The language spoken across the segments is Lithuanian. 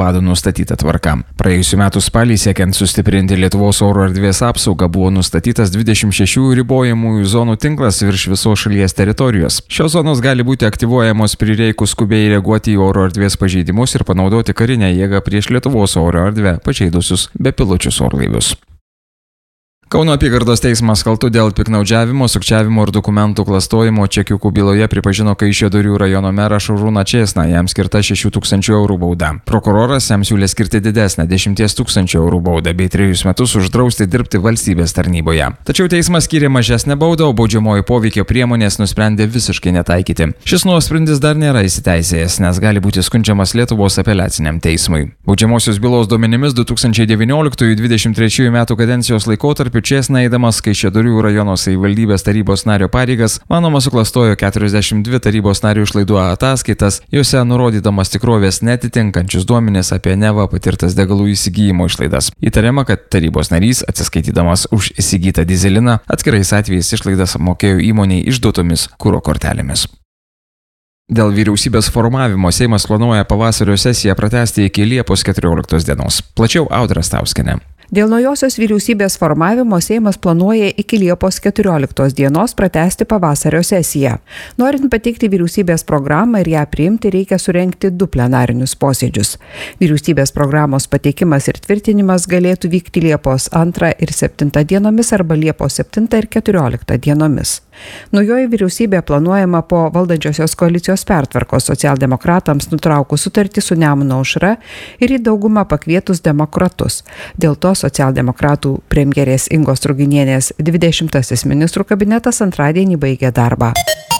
vado nustatyta tvarka. Praėjusiu metu spalį siekiant sustiprinti Lietuvos oro erdvės apsaugą buvo nustatytas 26 ribojamųjų zonų tinklas virš visos šalies teritorijos. Šios zonos gali būti aktyvuojamos prireikus skubiai reaguoti į oro erdvės pažeidimus ir panaudoti karinę jėgą prieš Lietuvos oro erdvę pažeidusius bepiločius orlaivius. Kauno apygardos teismas kaltu dėl piktnaudžiavimo, sukčiavimo ir dokumentų klastojimo čekiukų byloje pripažino Kaišiadorių rajono merą Šarūną Čėsną, jam skirta 6 000 eurų bauda. Prokuroras jam siūlė skirti didesnę 10 000 eurų baudą bei 3 metus uždrausti dirbti valstybės tarnyboje. Tačiau teismas skyrė mažesnę baudą, o baudžiamojo poveikio priemonės nusprendė visiškai netaikyti. Šis nuosprendis dar nėra įsiteisėjęs, nes gali būti skundžiamas Lietuvos apeliaciniam teismui. Baudžiamosios bylos duomenimis 2019-2023 metų kadencijos laikotarpiu Čėsna eidamas Kaišiadorių rajono savivaldybės tarybos nario pareigas, manoma, suklastojo 42 tarybos narių išlaidų ataskaitas, juose nurodydamas tikrovės netitinkančius duomenis apie neva patirtas degalų įsigijimo išlaidas. Įtariama, kad tarybos narys, atsiskaitydamas už įsigytą dyzeliną, atskirais atvejais išlaidas apmokėjo įmoniai išduotomis kuro kortelėmis. Dėl vyriausybės formavimo Seimas planuoja pavasario sesiją pratęsti iki Liepos 14 dienos. Plačiau Audra Stauskienė. Dėl naujosios vyriausybės formavimo Seimas planuoja iki Liepos 14 dienos pratęsti pavasario sesiją. Norint pateikti vyriausybės programą ir ją priimti, reikia surengti 2 plenarinius posėdžius. Vyriausybės programos pateikimas ir tvirtinimas galėtų vykti Liepos 2 ir 7 dienomis arba Liepos 7 ir 14 dienomis. Naujoji vyriausybė planuojama po valdančiosios koalicijos pertvarkos socialdemokratams nutraukus sutartį su Nemuno aušra ir į daugumą pakvietus demokratus. Dėl to socialdemokratų premjerės Ingos Ruginienės 20. ministrų kabinetas antradienį baigė darbą.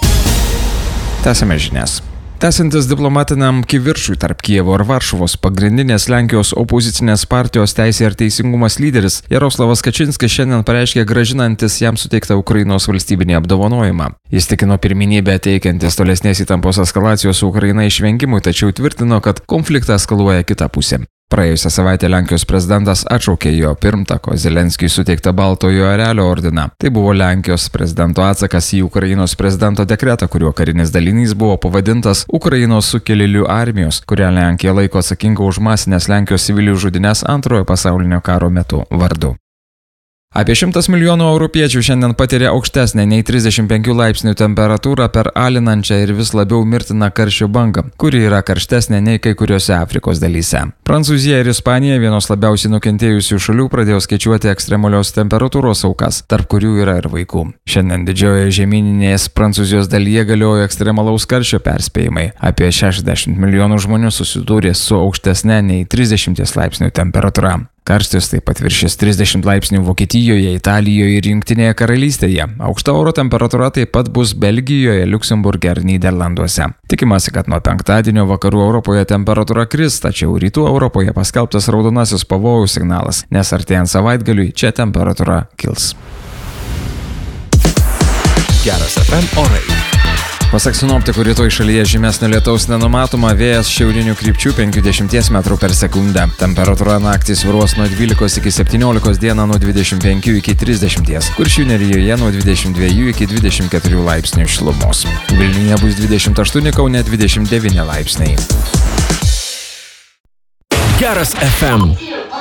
Tęsiame žinias. Tęsiantis diplomatiniam kivirčui tarp Kijevo ir Varšuvos, pagrindinės Lenkijos opozicinės partijos Teisė ir teisingumas lyderis Jaroslavas Kačinskis šiandien pareiškė grąžinantis jam suteiktą Ukrainos valstybinį apdovanojimą. Jis tikino pirmenybę teikiantis tolesnės įtampos eskalacijos su Ukraina išvengimui, tačiau tvirtino, kad konfliktą eskaluoja kita pusė. Praėjusią savaitę Lenkijos prezidentas atšaukė jo pirmtako Zelenskiui suteiktą Baltojo erelio ordiną. Tai buvo Lenkijos prezidento atsakas į Ukrainos prezidento dekretą, kuriuo karinis dalinys buvo pavadintas Ukrainos sukilėlių armijos, kurią Lenkija laiko atsakinga už masinės Lenkijos civilių žudynes Antrojo pasaulinio karo metu vardu. Apie 100 milijonų europiečių šiandien patiria aukštesnę nei 35 laipsnių temperatūrą per alinančią ir vis labiau mirtiną karščio bangą, kuri yra karštesnė nei kai kuriuose Afrikos dalyse. Prancūzija ir Ispanija, vienos labiausiai nukentėjusių šalių, pradėjo skaičiuoti ekstremalios temperatūros aukas, tarp kurių yra ir vaikų. Šiandien didžiojoje žemyninės Prancūzijos dalyje galiojo ekstremalaus karščio perspėjimai. Apie 60 milijonų žmonių susidūrė su aukštesnė nei 30 laipsnių temperatūra. Karštis taip pat viršys 30 laipsnių Vokietijoje, Italijoje ir Jungtinėje karalystėje. Aukšta oro temperatūra taip pat bus Belgijoje, Liuksemburge ir Nyderlanduose. Tikimasi, kad nuo penktadienio vakarų Europoje temperatūra kris, tačiau rytų Europoje paskelbtas raudonasis pavojų signalas, nes artėjant savaitgaliui čia temperatūra kils. Geras FM orai. Pasak sinoptikų, rytoj šalyje žymesnio lietaus nenumatoma, vėjas šiaurinių krypčių 50 metrų per sekundę. Temperatūra naktį svyruos nuo 12 iki 17, dieną nuo 25 iki 30, Kuršių nerijoje nuo 22 iki 24 laipsnių šilumos. Vilniuje bus 28, Kaune 29 laipsniai. Geras FM.